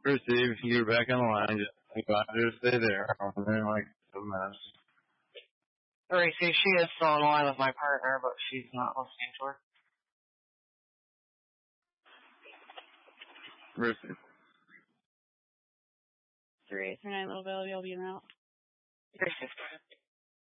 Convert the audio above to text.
Receive, you're back on the line. Just stay there. I'm like a mess. Alright, see, she is still on the line with my partner, but she's not listening to her. Receive. 3839 Little Valley, I'll be in route. Receive.